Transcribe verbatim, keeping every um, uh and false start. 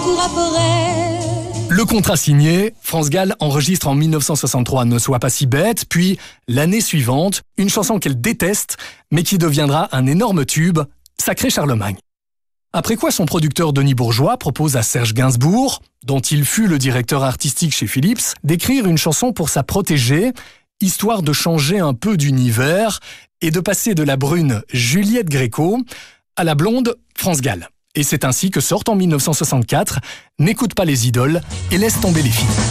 cours après. Le contrat signé, France Gall enregistre en mille neuf cent soixante-trois « Ne sois pas si bête », puis l'année suivante, une chanson qu'elle déteste, mais qui deviendra un énorme tube, « Sacré Charlemagne ». Après quoi, son producteur Denis Bourgeois propose à Serge Gainsbourg, dont il fut le directeur artistique chez Philips, d'écrire une chanson pour sa protégée, histoire de changer un peu d'univers et de passer de la brune Juliette Gréco à la blonde France Gall. Et c'est ainsi que sort en mille neuf cent soixante-quatre « N'écoute pas les idoles et laisse tomber les filles ».